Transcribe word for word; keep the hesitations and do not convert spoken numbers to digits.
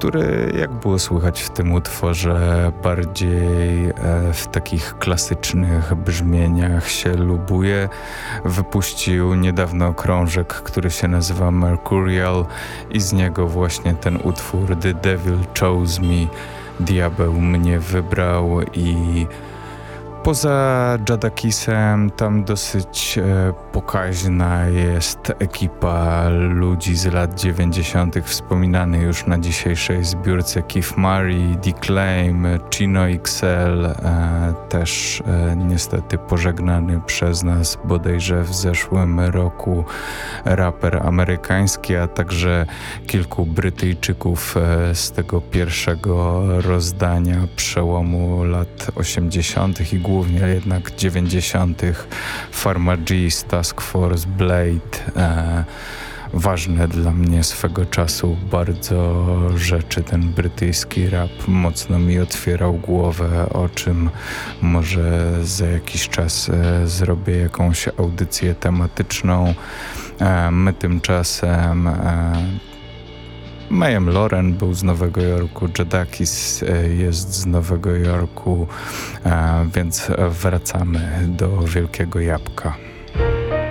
który, jak było słychać w tym utworze, bardziej w takich klasycznych brzmieniach się lubuje. Wypuścił niedawno krążek, który się nazywa Mercurial i z niego właśnie ten utwór The Devil Chose Me, Diabeł mnie wybrał. I poza Jadakisem tam dosyć e, pokaźna jest ekipa ludzi z lat dziewięćdziesiątych wspominany już na dzisiejszej zbiórce Keith Murray, Declaim, Chino X L, e, też e, niestety pożegnany przez nas bodajże w zeszłym roku raper amerykański, a także kilku Brytyjczyków e, z tego pierwszego rozdania przełomu lat osiemdziesiątych i głównie jednak dziewięćdziesiątych. Pharma G, Task Force, Blade. E, ważne dla mnie swego czasu bardzo rzeczy. Ten brytyjski rap mocno mi otwierał głowę, o czym może za jakiś czas e, zrobię jakąś audycję tematyczną. E, my tymczasem e, Mayhem Lauren był z Nowego Jorku, Jadakis jest z Nowego Jorku, więc wracamy do Wielkiego Jabłka.